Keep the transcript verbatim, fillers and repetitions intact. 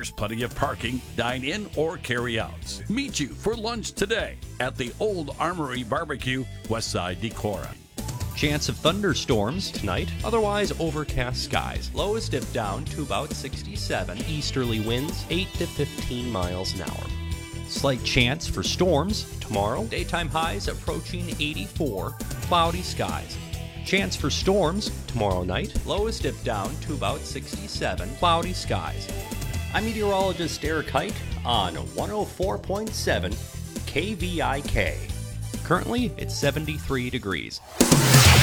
There's plenty of parking, dine in, or carry outs. Meet you for lunch today at the Old Armory Barbecue, Westside Decorah. Chance of thunderstorms tonight, otherwise overcast skies. Lows dip down to about sixty-seven. Easterly winds eight to fifteen miles an hour. Slight chance for storms Tomorrow, daytime highs approaching eighty-four. Cloudy skies. Chance for storms Tomorrow night, lows dip down to about sixty-seven. Cloudy skies. I'm meteorologist Eric Hike on one oh four point seven K V I K. Currently, it's seventy-three degrees.